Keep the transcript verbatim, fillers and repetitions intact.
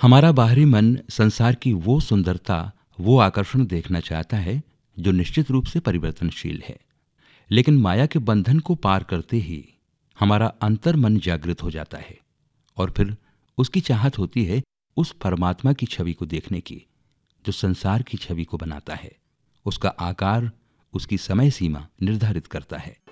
हमारा बाहरी मन संसार की वो सुंदरता, वो आकर्षण देखना चाहता है जो निश्चित रूप से परिवर्तनशील है। लेकिन माया के बंधन को पार करते ही हमारा अंतर मन जागृत हो जाता है और फिर उसकी चाहत होती है उस परमात्मा की छवि को देखने की जो संसार की छवि को बनाता है, उसका आकार, उसकी समय सीमा निर्धारित करता है।